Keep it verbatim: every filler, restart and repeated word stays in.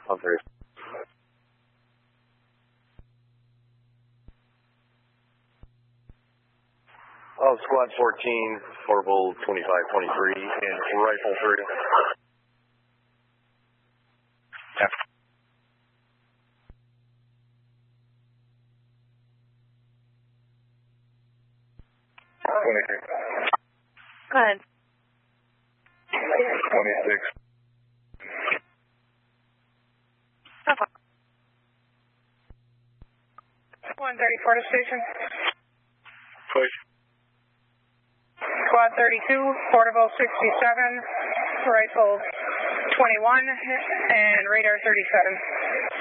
one thirty. Oh, squad fourteen, portable twenty-five twenty-three, and rifle three. Yeah. twenty-three. Go ahead. twenty-six. one thirty-four to station. Push. Squad thirty-two, portable sixty-seven, rifle twenty-one, and radar thirty-seven.